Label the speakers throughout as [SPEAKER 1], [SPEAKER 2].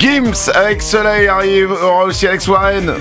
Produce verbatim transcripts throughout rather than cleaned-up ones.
[SPEAKER 1] Gims avec Soleil arrive, aura aussi Alex Warren.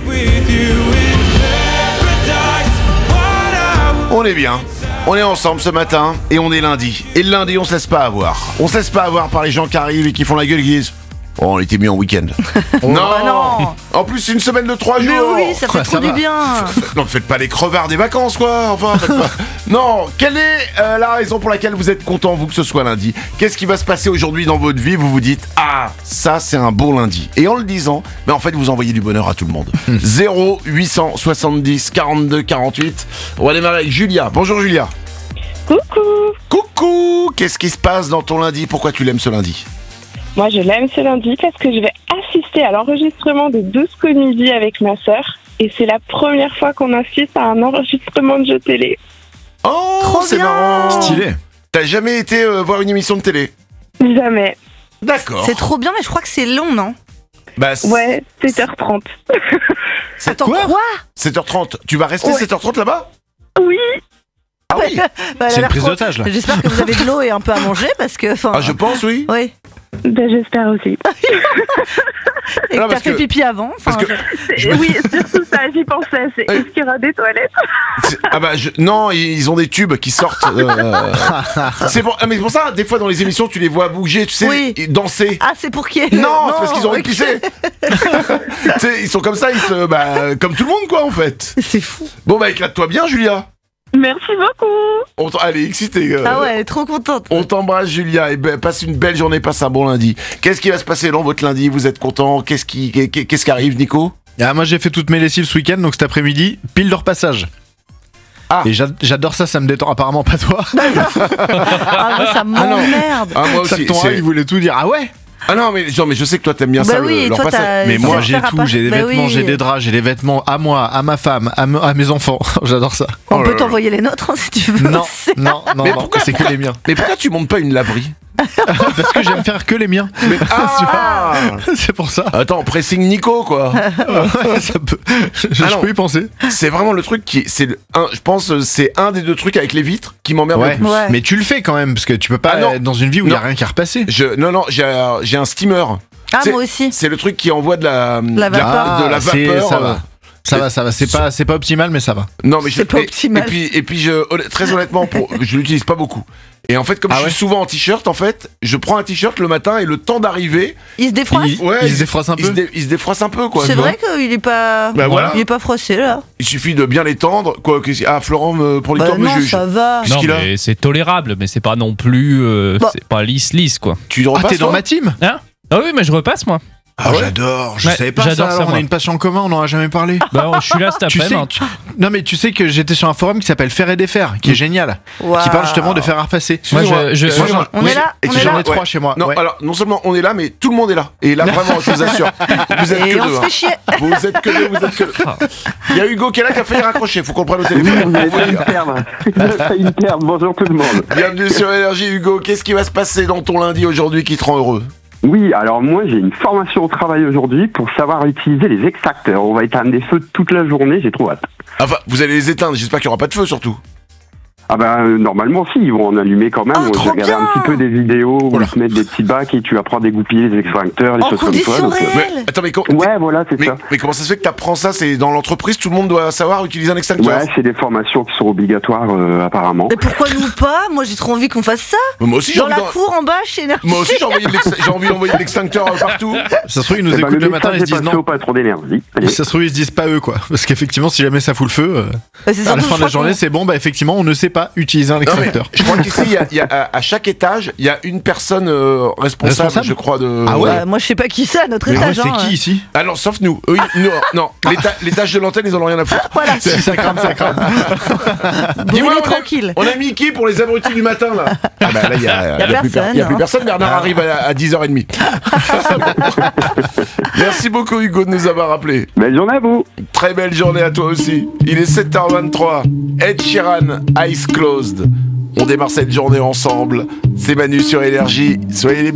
[SPEAKER 1] On est bien, on est ensemble ce matin et on est lundi. Et le lundi on se laisse pas avoir. On se laisse pas avoir par les gens qui arrivent et qui font la gueule et qui disent oh, on était mis en week-end.
[SPEAKER 2] Oh,
[SPEAKER 1] non.
[SPEAKER 2] bah non.
[SPEAKER 1] En plus c'est une semaine de trois jours.
[SPEAKER 2] Mais oui, ça fait
[SPEAKER 1] Ouais,
[SPEAKER 2] trop
[SPEAKER 1] ça
[SPEAKER 2] du
[SPEAKER 1] va.
[SPEAKER 2] bien.
[SPEAKER 1] Non, faites pas les crevards des vacances, quoi. Enfin, faites pas... Non, quelle est euh, la raison pour laquelle vous êtes content, vous, que ce soit lundi? Qu'est-ce qui va se passer aujourd'hui dans votre vie? Vous vous dites, ah, ça, c'est un bon lundi. Et en le disant, ben, en fait, vous envoyez du bonheur à tout le monde. zéro huit cent soixante-dix quarante-deux quarante-huit. On va démarrer avec Julia. Bonjour, Julia.
[SPEAKER 3] Coucou.
[SPEAKER 1] Coucou. Qu'est-ce qui se passe dans ton lundi? Pourquoi tu l'aimes ce lundi?
[SPEAKER 3] Moi, je l'aime ce lundi parce que je vais assister à l'enregistrement de douze comédies avec ma sœur. Et c'est la première fois qu'on assiste à un enregistrement de jeu télé.
[SPEAKER 1] Oh,
[SPEAKER 2] Trop
[SPEAKER 1] c'est
[SPEAKER 2] bien.
[SPEAKER 1] marrant.
[SPEAKER 4] Stylé.
[SPEAKER 1] T'as jamais été euh, voir une émission de télé?
[SPEAKER 3] Jamais.
[SPEAKER 1] D'accord.
[SPEAKER 2] C'est trop bien, mais je crois que c'est long, non?
[SPEAKER 1] Bah, c'est-
[SPEAKER 3] Ouais, sept heures trente.
[SPEAKER 1] c'est
[SPEAKER 2] Attends,
[SPEAKER 1] quoi
[SPEAKER 2] quoi
[SPEAKER 1] sept heures trente. Tu vas rester
[SPEAKER 3] Ouais.
[SPEAKER 1] sept heures trente là-bas?
[SPEAKER 3] Oui.
[SPEAKER 1] Ah oui.
[SPEAKER 2] Bah, elle a
[SPEAKER 4] C'est une
[SPEAKER 2] l'air
[SPEAKER 4] prise
[SPEAKER 2] trop-
[SPEAKER 4] d'otage là.
[SPEAKER 2] J'espère que vous avez de l'eau et un peu à manger parce que. enfin,
[SPEAKER 1] Ah, je pense, oui.
[SPEAKER 2] Oui.
[SPEAKER 3] Ben, j'espère aussi.
[SPEAKER 2] Et
[SPEAKER 1] Non,
[SPEAKER 2] que t'as
[SPEAKER 1] parce
[SPEAKER 2] fait
[SPEAKER 1] que-
[SPEAKER 2] pipi avant.
[SPEAKER 1] parce
[SPEAKER 2] enfin,
[SPEAKER 1] que-
[SPEAKER 2] je-
[SPEAKER 3] C'est- Oui, surtout ça, j'y pensais. C'est
[SPEAKER 1] Oui.
[SPEAKER 3] est-ce qu'il y aura des toilettes?
[SPEAKER 1] C'est- Ah bah je- non, ils ont des tubes qui sortent. euh, C'est pour, ah, mais c'est pour ça, des fois dans les émissions, tu les vois bouger, tu sais,
[SPEAKER 2] Oui.
[SPEAKER 1] et danser.
[SPEAKER 2] Ah, c'est pour qui?
[SPEAKER 1] Non, c'est parce qu'ils ont envie de
[SPEAKER 2] ok.
[SPEAKER 1] pisser. Tu sais, ils sont comme ça, ils se, bah, comme tout le monde quoi en fait.
[SPEAKER 2] C'est fou.
[SPEAKER 1] Bon bah éclate-toi bien, Julia.
[SPEAKER 3] Merci beaucoup.
[SPEAKER 1] On t- Allez, excité. euh,
[SPEAKER 2] Ah ouais, elle est trop contente.
[SPEAKER 1] On t'embrasse, Julia, et ben, passe une belle journée, passe un bon lundi. Qu'est-ce qui va se passer dans votre lundi? Vous êtes content? Qu'est-ce qui, qu'est- qu'est-ce qui arrive, Nico?
[SPEAKER 4] Ah, moi j'ai fait toutes mes lessives ce week-end, donc cet après-midi, pile de repassage.
[SPEAKER 1] Ah.
[SPEAKER 4] Et j'a- j'adore ça, ça me détend. Apparemment pas toi.
[SPEAKER 2] Ah, moi, ça
[SPEAKER 1] Ah non.
[SPEAKER 2] m'emmerde.
[SPEAKER 1] Ah moi
[SPEAKER 4] Ça
[SPEAKER 1] aussi.
[SPEAKER 4] ton
[SPEAKER 1] c'est-
[SPEAKER 4] art, il voulait tout dire. Ah ouais.
[SPEAKER 1] Ah non mais genre mais je sais que toi t'aimes bien
[SPEAKER 2] Bah
[SPEAKER 1] ça
[SPEAKER 2] oui,
[SPEAKER 1] le, leur
[SPEAKER 2] toi,
[SPEAKER 1] passage.
[SPEAKER 2] t'as-
[SPEAKER 4] Mais
[SPEAKER 2] Ça
[SPEAKER 4] moi
[SPEAKER 2] va
[SPEAKER 4] j'ai
[SPEAKER 2] faire un
[SPEAKER 4] tout,
[SPEAKER 2] pas-
[SPEAKER 4] j'ai des
[SPEAKER 2] Bah
[SPEAKER 4] vêtements,
[SPEAKER 2] oui.
[SPEAKER 4] j'ai des draps, j'ai des vêtements à moi, à ma femme, à, me- à mes enfants. J'adore ça.
[SPEAKER 2] On
[SPEAKER 1] Oh là
[SPEAKER 2] peut
[SPEAKER 1] là.
[SPEAKER 2] t'envoyer les nôtres hein, si tu veux.
[SPEAKER 4] Non,
[SPEAKER 2] C'est-
[SPEAKER 4] non, non,
[SPEAKER 1] Mais
[SPEAKER 4] non,
[SPEAKER 1] pourquoi-
[SPEAKER 4] c'est que les miens.
[SPEAKER 1] Mais pourquoi tu montes pas une laverie?
[SPEAKER 4] Parce que j'aime faire que les miens.
[SPEAKER 1] Mais ah
[SPEAKER 4] C'est pour ça.
[SPEAKER 1] Attends, pressing Nico quoi.
[SPEAKER 4] Ouais, ça peut... Je, je
[SPEAKER 1] Ah non.
[SPEAKER 4] peux y penser.
[SPEAKER 1] C'est vraiment le truc qui c'est le- un je pense euh, c'est un des deux trucs avec les vitres qui m'emmerde
[SPEAKER 4] Ouais.
[SPEAKER 1] le plus.
[SPEAKER 2] Ouais.
[SPEAKER 4] Mais tu le fais quand même, parce que tu peux pas
[SPEAKER 1] Ah non.
[SPEAKER 4] être dans une vie où il y a
[SPEAKER 1] Non.
[SPEAKER 4] rien qui a repassé.
[SPEAKER 1] Je non non, j'ai un- j'ai un steamer.
[SPEAKER 2] Ah,
[SPEAKER 1] C'est-
[SPEAKER 2] moi aussi.
[SPEAKER 1] C'est le truc qui envoie de la
[SPEAKER 2] La vapeur.
[SPEAKER 1] de, de la
[SPEAKER 4] Ah, c'est-
[SPEAKER 1] vapeur.
[SPEAKER 4] ça
[SPEAKER 1] euh,
[SPEAKER 4] va. Ça va, ça va. C'est pas, c'est pas optimal, mais ça va.
[SPEAKER 1] Non mais je
[SPEAKER 2] C'est pas
[SPEAKER 1] et-
[SPEAKER 2] optimal.
[SPEAKER 1] Et puis et puis je honn- très honnêtement pour, je l'utilise pas beaucoup. Et en fait comme
[SPEAKER 4] Ah
[SPEAKER 1] je
[SPEAKER 4] ouais
[SPEAKER 1] suis souvent en t-shirt en fait, je prends un t-shirt le matin et le temps d'arriver,
[SPEAKER 2] Il se défroisse.
[SPEAKER 4] Il,
[SPEAKER 1] ouais,
[SPEAKER 4] il se défroisse un
[SPEAKER 1] il se,
[SPEAKER 4] peu.
[SPEAKER 1] dé- il se défroisse un peu quoi.
[SPEAKER 2] C'est
[SPEAKER 1] tu vois.
[SPEAKER 2] vrai qu'il est pas.
[SPEAKER 1] Bah voilà.
[SPEAKER 2] Il est pas froissé là.
[SPEAKER 1] Il suffit de bien l'étendre quoi que ah Florent me pour
[SPEAKER 2] Bah
[SPEAKER 1] l'étendre me
[SPEAKER 2] non,
[SPEAKER 1] juge.
[SPEAKER 2] ça va.
[SPEAKER 1] Qu'est-ce
[SPEAKER 5] Non,
[SPEAKER 1] qu'il a
[SPEAKER 5] mais c'est tolérable, mais c'est pas non plus. euh,
[SPEAKER 2] Bah.
[SPEAKER 5] C'est pas lisse-lisse, quoi.
[SPEAKER 1] Tu le
[SPEAKER 4] Ah,
[SPEAKER 1] repasses
[SPEAKER 4] t'es dans
[SPEAKER 1] toi
[SPEAKER 4] ma team?
[SPEAKER 5] Hein Ah oui, mais je repasse, moi.
[SPEAKER 1] Ah ouais
[SPEAKER 4] J'adore. Je
[SPEAKER 5] Ouais,
[SPEAKER 4] savais pas
[SPEAKER 5] j'adore
[SPEAKER 4] ça.
[SPEAKER 5] ça,
[SPEAKER 4] alors, on
[SPEAKER 5] moi.
[SPEAKER 4] a une passion en commun, on n'en a jamais parlé.
[SPEAKER 5] Bah, je suis là cet
[SPEAKER 4] Tu sais,
[SPEAKER 5] après-midi.
[SPEAKER 4] non mais tu sais que j'étais sur un forum qui s'appelle Faire et Défaire, qui est génial,
[SPEAKER 2] Waouh.
[SPEAKER 4] qui parle justement de faire à repasser.
[SPEAKER 5] Moi,
[SPEAKER 1] Excusez-moi,
[SPEAKER 5] je- je-
[SPEAKER 1] excusez-moi.
[SPEAKER 2] On
[SPEAKER 1] Oui,
[SPEAKER 2] est là,
[SPEAKER 1] et
[SPEAKER 2] on
[SPEAKER 1] tu-
[SPEAKER 2] est
[SPEAKER 1] j'en
[SPEAKER 2] là.
[SPEAKER 1] ai trois
[SPEAKER 4] trois chez moi.
[SPEAKER 1] Non,
[SPEAKER 4] ouais.
[SPEAKER 1] alors non seulement on est là, mais tout le monde est là. Et là vraiment, je vous assure, vous êtes
[SPEAKER 2] Et
[SPEAKER 1] que
[SPEAKER 2] on
[SPEAKER 1] deux.
[SPEAKER 2] se
[SPEAKER 1] hein.
[SPEAKER 2] fait chier.
[SPEAKER 1] Vous êtes que deux, vous êtes que deux. Il y a Hugo qui est là qui a failli raccrocher. Faut qu'on le prenne au téléphone.
[SPEAKER 6] Vous avez failli me perdre. Vous avez failli me perdre. Bonjour tout le monde.
[SPEAKER 1] Bienvenue sur Énergie, Hugo. Qu'est-ce qui va se passer dans ton lundi aujourd'hui qui te rend heureux?
[SPEAKER 6] Oui, alors moi j'ai une formation au travail aujourd'hui pour savoir utiliser les extracteurs. On va éteindre des feux toute la journée, j'ai trop hâte.
[SPEAKER 1] Enfin, vous allez les éteindre. J'espère qu'il n'y aura pas de feu surtout.
[SPEAKER 6] Ah ben euh, normalement si, ils vont en allumer quand même.
[SPEAKER 2] Oh,
[SPEAKER 6] Moi,
[SPEAKER 2] trop
[SPEAKER 6] j'ai regardé
[SPEAKER 2] bien.
[SPEAKER 6] un petit peu des vidéos où
[SPEAKER 4] Oula.
[SPEAKER 6] ils te mettent des petits bacs et tu vas prendre dégoupiller les extracteurs, les
[SPEAKER 2] En
[SPEAKER 6] choses comme ça.
[SPEAKER 2] conditions
[SPEAKER 6] donc, euh,
[SPEAKER 2] réelles.
[SPEAKER 1] Mais, attends, mais, co-
[SPEAKER 6] Ouais, voilà, c'est
[SPEAKER 1] mais,
[SPEAKER 6] ça.
[SPEAKER 1] mais comment ça se fait que tu apprends ça? C'est dans l'entreprise, tout le monde doit savoir utiliser un extincteur.
[SPEAKER 6] Ouais, c'est des formations qui sont obligatoires euh, apparemment.
[SPEAKER 2] Mais pourquoi nous pas? Moi j'ai trop envie qu'on fasse ça.
[SPEAKER 1] Moi aussi, j'ai
[SPEAKER 2] Dans
[SPEAKER 1] envie
[SPEAKER 2] la
[SPEAKER 1] d'en-
[SPEAKER 2] cour en bas chez Énergie.
[SPEAKER 1] Moi aussi, j'ai envie, de l'ex- j'ai envie d'envoyer de l'extincteur euh, partout.
[SPEAKER 4] Ça se trouve ils nous
[SPEAKER 6] Eh ben,
[SPEAKER 4] écoutent le matin,
[SPEAKER 6] message
[SPEAKER 4] ils se
[SPEAKER 6] est
[SPEAKER 4] disent
[SPEAKER 6] passé
[SPEAKER 4] non.
[SPEAKER 6] au patron d'énergie. Allez.
[SPEAKER 4] Ça se trouve ils se disent pas eux quoi, parce qu'effectivement si jamais ça fout le feu, euh,
[SPEAKER 2] Bah, c'est
[SPEAKER 4] à la
[SPEAKER 2] surtout,
[SPEAKER 4] fin de
[SPEAKER 2] je
[SPEAKER 4] la
[SPEAKER 2] crois
[SPEAKER 4] journée
[SPEAKER 2] qu'on-
[SPEAKER 4] c'est bon, bah effectivement on ne sait pas utiliser un
[SPEAKER 1] Non, mais
[SPEAKER 4] extracteur.
[SPEAKER 1] je crois qu'ici, il y a, il y a- à, à chaque étage, il y a une personne euh, responsable,
[SPEAKER 4] Responsable
[SPEAKER 1] je crois, de.
[SPEAKER 4] Ah ouais
[SPEAKER 2] Bah, moi je sais pas qui c'est à notre
[SPEAKER 4] Mais ouais,
[SPEAKER 2] étage.
[SPEAKER 4] c'est
[SPEAKER 2] hein.
[SPEAKER 4] qui ici?
[SPEAKER 1] Alors, sauf nous. Oui, nous, non, l'éta- l'étage de l'antenne, ils en ont rien à foutre.
[SPEAKER 2] Voilà.
[SPEAKER 4] Si ça crame, ça crame.
[SPEAKER 1] Dis-moi,
[SPEAKER 2] Brûlez
[SPEAKER 1] on a-
[SPEAKER 2] tranquille.
[SPEAKER 1] On a mis qui pour les abrutis du matin, là? Ah bah là, il y a,
[SPEAKER 2] Y a
[SPEAKER 1] il y a plus, per-
[SPEAKER 2] personne,
[SPEAKER 1] il y a plus
[SPEAKER 2] hein.
[SPEAKER 1] personne. Bernard arrive à, à dix heures trente. Merci beaucoup, Hugo, de nous avoir appelés.
[SPEAKER 6] Belle journée à vous.
[SPEAKER 1] Très belle journée à toi aussi. Il est sept heures vingt-trois. Ed Sheeran, Eyes Closed. On démarre cette journée ensemble. C'est Manu sur Énergie. Soyez les bienvenus.